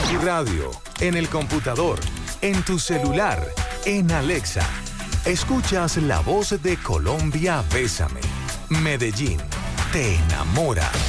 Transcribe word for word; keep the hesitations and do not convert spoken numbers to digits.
tu radio, en el computador, en tu celular, en Alexa. Escuchas la voz de Colombia, Bésame. Medellín, te enamora.